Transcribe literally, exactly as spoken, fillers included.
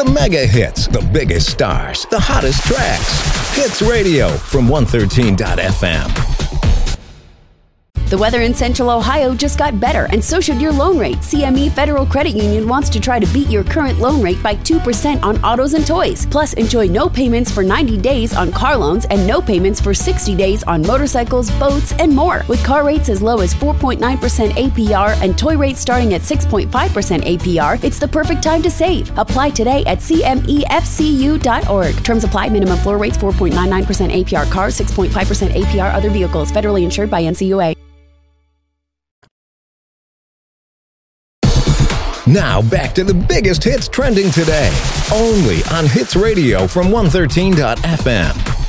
The mega hits, the biggest stars, the hottest tracks. Hits Radio from one thirteen dot f m. The weather in Central Ohio just got better, and so should your loan rate. C M E Federal Credit Union wants to try to beat your current loan rate by two percent on autos and toys. Plus, enjoy no payments for ninety days on car loans and no payments for sixty days on motorcycles, boats, and more. With car rates as low as four point nine percent A P R and toy rates starting at six point five percent A P R, it's the perfect time to save. Apply today at C M E F C U dot org. Terms apply. Minimum floor rates four point nine nine percent A P R cars, six point five percent A P R other vehicles. Federally insured by N C U A. Now back to the biggest hits trending today, only on Hits Radio from one thirteen dot f m.